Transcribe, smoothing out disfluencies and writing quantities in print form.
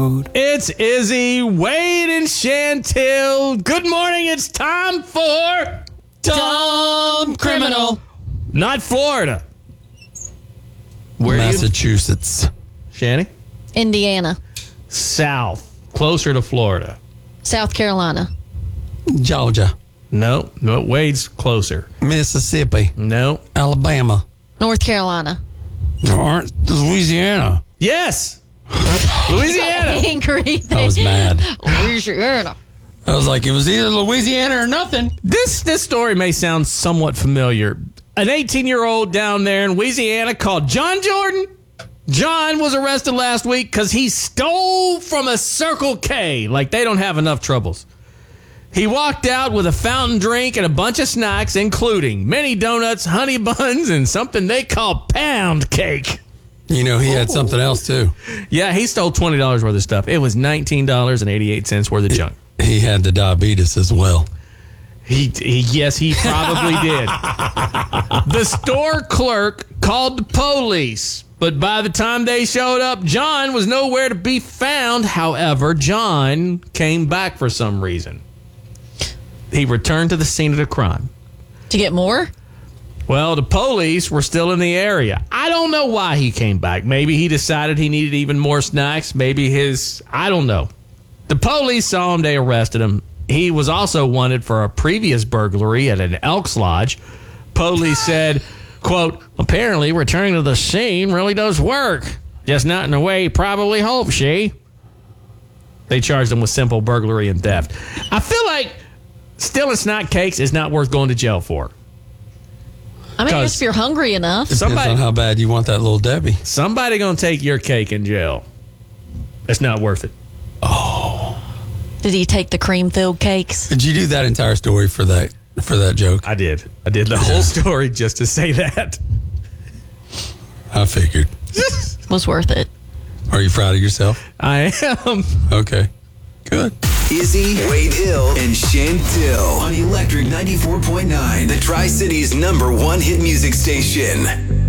road. It's Izzy, Wade, and Chantil. Good morning. It's time for Dumb Criminal. Not Florida. Where Massachusetts. Shanny? Indiana. South. Closer to Florida. South Carolina. Georgia. No, Wade's closer. Mississippi. No. Alabama. North Carolina. Louisiana. Yes. Louisiana. Angry. I was mad. Louisiana. I was like, it was either Louisiana or nothing. This story may sound somewhat familiar. An 18-year-old down there in Louisiana called John Jordan. John was arrested last week because he stole from a Circle K. Like they don't have enough troubles. He walked out with a fountain drink and a bunch of snacks, including mini donuts, honey buns, and something they call pound cake. You know, he had something else, too. Yeah, he stole $20 worth of stuff. It was $19.88 worth of junk. He had the diabetes as well. Yes, he probably did. The store clerk called the police, but by the time they showed up, John was nowhere to be found. However, John came back for some reason. He returned to the scene of the crime. To get more? Well, the police were still in the area. I don't know why he came back. Maybe he decided he needed even more snacks. I don't know. The police saw him. They arrested him. He was also wanted for a previous burglary at an Elks Lodge. Police said, quote, apparently returning to the scene really does work. Just not in the way he probably hoped, she. They charged him with simple burglary and theft. I feel like stealing snack cakes is not worth going to jail for. I mean, if you're hungry enough. Depends on how bad you want that little Debbie. Somebody gonna take your cake in jail. It's not worth it. Oh. Did he take the cream-filled cakes? Did you do that entire story for that joke? I did the whole story just to say that. I figured. Was worth it. Are you proud of yourself? I am. Okay. Good. Izzy, Wade Hill, and Chantil on Electric 94.9, the Tri-City's #1 hit music station.